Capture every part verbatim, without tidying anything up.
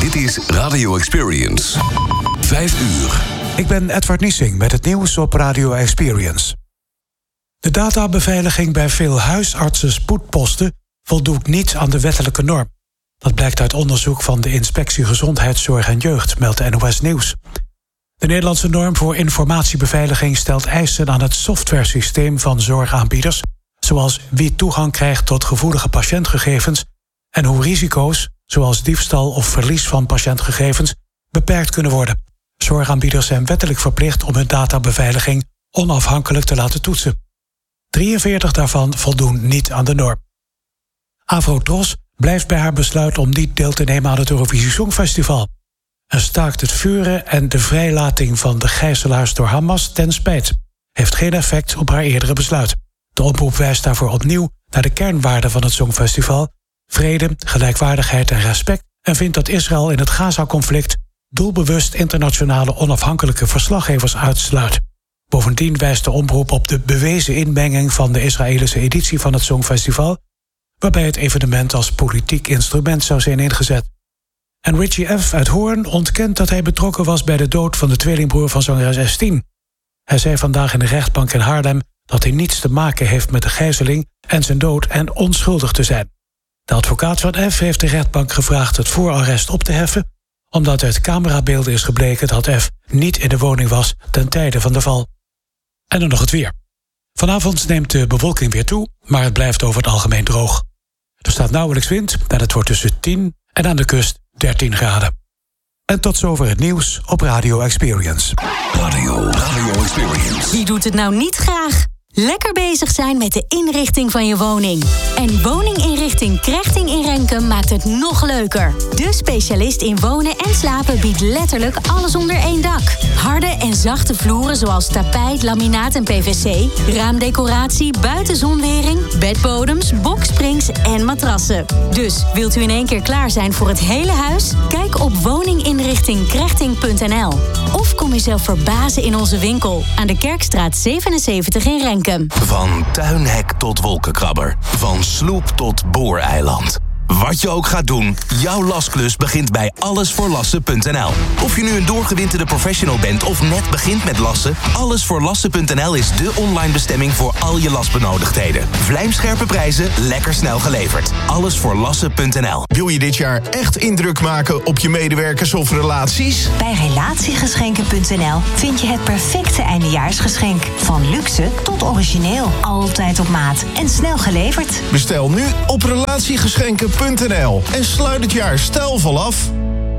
Dit is Radio Experience. Vijf uur. Ik ben Edward Niesing met het nieuws op Radio Experience. De databeveiliging bij veel huisartsen spoedposten voldoet niet aan de wettelijke norm. Dat blijkt uit onderzoek van de Inspectie Gezondheidszorg en Jeugd, meldt de N O S Nieuws. De Nederlandse norm voor informatiebeveiliging stelt eisen aan het softwaresysteem van zorgaanbieders, zoals wie toegang krijgt tot gevoelige patiëntgegevens en hoe risico's, zoals diefstal of verlies van patiëntgegevens, beperkt kunnen worden. Zorgaanbieders zijn wettelijk verplicht om hun databeveiliging onafhankelijk te laten toetsen. drieënveertig daarvan voldoen niet aan de norm. Afro-Tros blijft bij haar besluit om niet deel te nemen aan het Eurovisie Songfestival en staakt het vuren en de vrijlating van de gijzelaars door Hamas ten spijt. Heeft geen effect op haar eerdere besluit. De oproep wijst daarvoor opnieuw naar de kernwaarden van het Songfestival: vrede, gelijkwaardigheid en respect, en vindt dat Israël in het Gaza-conflict doelbewust internationale onafhankelijke verslaggevers uitsluit. Bovendien wijst de omroep op de bewezen inmenging van de Israëlische editie van het Songfestival, waarbij het evenement als politiek instrument zou zijn ingezet. En Richie F. uit Hoorn ontkent dat hij betrokken was bij de dood van de tweelingbroer van zangeres S tien. Hij zei vandaag in de rechtbank in Haarlem dat hij niets te maken heeft met de gijzeling en zijn dood en onschuldig te zijn. De advocaat van F. heeft de rechtbank gevraagd het voorarrest op te heffen, omdat uit camerabeelden is gebleken dat F. niet in de woning was ten tijde van de val. En dan nog het weer. Vanavond neemt de bewolking weer toe, maar het blijft over het algemeen droog. Er staat nauwelijks wind en het wordt tussen tien en aan de kust dertien graden. En tot zover het nieuws op Radio Experience. Radio, Radio Experience. Wie doet het nou niet graag? Lekker bezig zijn met de inrichting van je woning. En woninginrichting Krechting in Renkum maakt het nog leuker. De specialist in wonen en slapen biedt letterlijk alles onder één dak. Harde en zachte vloeren zoals tapijt, laminaat en P V C, raamdecoratie, buitenzonwering, bedbodems, boksprings en matrassen. Dus wilt u in één keer klaar zijn voor het hele huis? Kijk op woninginrichting krechting punt n l. Of kom jezelf verbazen in onze winkel aan de Kerkstraat zevenenzeventig in Renkum. Van tuinhek tot wolkenkrabber. Van sloep tot booreiland. Wat je ook gaat doen, jouw lasklus begint bij alles voor lassen punt n l. Of je nu een doorgewinterde professional bent of net begint met lassen, alles voor lassen punt n l is de online bestemming voor al je lasbenodigdheden. Vlijmscherpe prijzen, lekker snel geleverd. alles voor lassen punt n l. Wil je dit jaar echt indruk maken op je medewerkers of relaties? Bij relatiegeschenken punt n l vind je het perfecte eindejaarsgeschenk. Van luxe tot origineel. Altijd op maat en snel geleverd. Bestel nu op relatiegeschenken punt n l en sluit het jaar stijlvol af.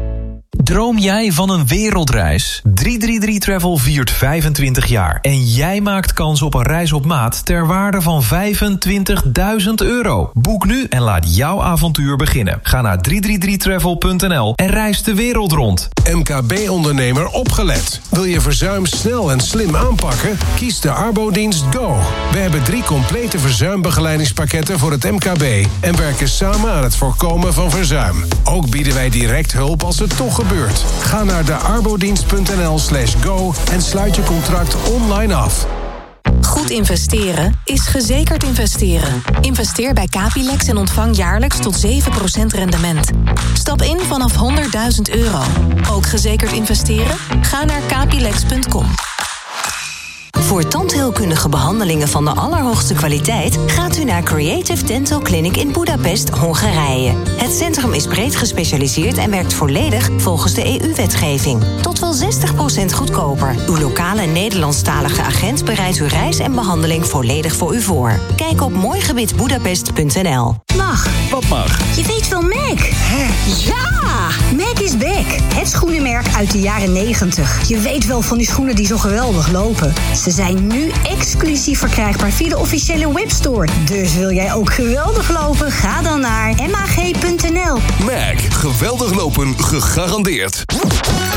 Droom jij van een wereldreis? drie drie drie Travel viert vijfentwintig jaar. En jij maakt kans op een reis op maat ter waarde van vijfentwintigduizend euro. Boek nu en laat jouw avontuur beginnen. Ga naar drie drie drie travel punt n l en reis de wereld rond. M K B-ondernemer opgelet. Wil je verzuim snel en slim aanpakken? Kies de Arbodienst Go. We hebben drie complete verzuimbegeleidingspakketten voor het M K B en werken samen aan het voorkomen van verzuim. Ook bieden wij direct hulp als het toch gebeurt. Ga naar de arbodienst punt n l slash go en sluit je contract online af. Goed investeren is gezekerd investeren. Investeer bij Capilex en ontvang jaarlijks tot zeven procent rendement. Stap in vanaf honderdduizend euro. Ook gezekerd investeren? Ga naar capilex punt com. Voor tandheelkundige behandelingen van de allerhoogste kwaliteit gaat u naar Creative Dental Clinic in Budapest, Hongarije. Het centrum is breed gespecialiseerd en werkt volledig volgens de E U-wetgeving. Tot wel zestig procent goedkoper. Uw lokale Nederlandstalige agent bereidt uw reis en behandeling volledig voor u voor. Kijk op mooigebied budapest punt n l. Mag. Wat mag? Je weet wel Mac. Hè? Ja! Mac is back. Het schoenenmerk uit de jaren negentig. Je weet wel van die schoenen die zo geweldig lopen. Ze zijn nu exclusief verkrijgbaar via de officiële webstore. Dus wil jij ook geweldig lopen? Ga dan naar mag punt n l. Mac. Geweldig lopen gegarandeerd.